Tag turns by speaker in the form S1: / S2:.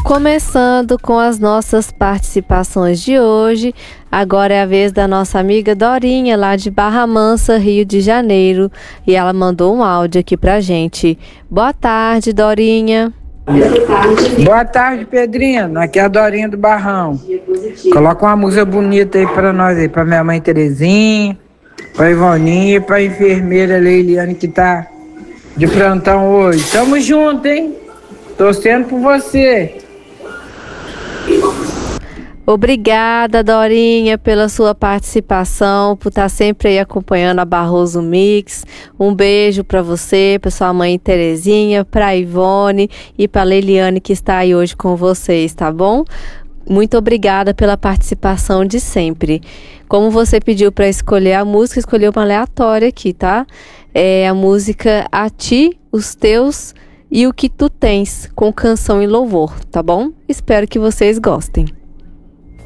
S1: Começando com as nossas participações de hoje, agora é a vez da nossa amiga Dorinha, lá de Barra Mansa, Rio de Janeiro, e ela mandou um áudio aqui pra gente. Boa tarde, Dorinha.
S2: Boa tarde, Pedrino. Aqui é a Dorinha do Barrão. Coloca uma música bonita aí pra nós aí, pra minha mãe Terezinha, pra Ivoninha e pra enfermeira Leiliane que tá de plantão hoje. Tamo junto, hein? Torcendo por você.
S1: Obrigada, Dorinha, pela sua participação, por estar sempre aí acompanhando a Barroso Mix. Um beijo para você, para sua mãe Terezinha, para Ivone e para Leiliane que está aí hoje com vocês, tá bom? Muito obrigada pela participação de sempre. Como você pediu para escolher a música, escolheu uma aleatória aqui, tá? É a música A Ti, Os Teus e O Que Tu Tens, com canção e louvor, tá bom? Espero que vocês gostem.